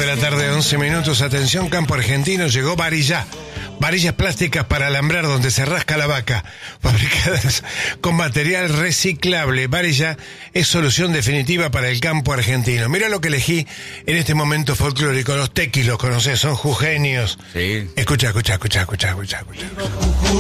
la tarde, 11 minutos. Atención, campo argentino, llegó Varilla. Varillas plásticas para alambrar donde se rasca la vaca, fabricadas con material reciclable. Varilla es solución definitiva para el campo argentino. Mira lo que elegí en este momento folclórico. Los tequis los conocés, son jujeños. Sí. Escucha.